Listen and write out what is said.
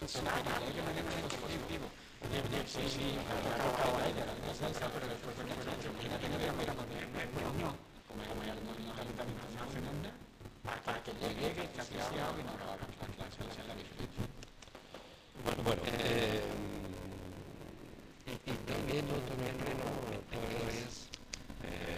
hay que mantener un positivo. Sí, acabo ahí de la salsa, pero después con el hecho que ya tengo que poner reunión, como hay algunos contaminación fenómena, para que llegue, que esté asociado y no haga las clases en la bicicleta. Bueno,